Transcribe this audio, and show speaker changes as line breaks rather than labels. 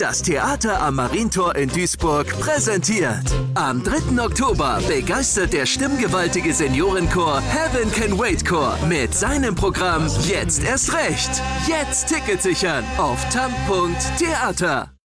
das Theater am Marientor in Duisburg präsentiert. Am 3. Oktober begeistert der stimmgewaltige Seniorenchor Heaven Can Wait Chor mit seinem Programm Jetzt erst recht. Jetzt Ticket sichern auf tam.theater.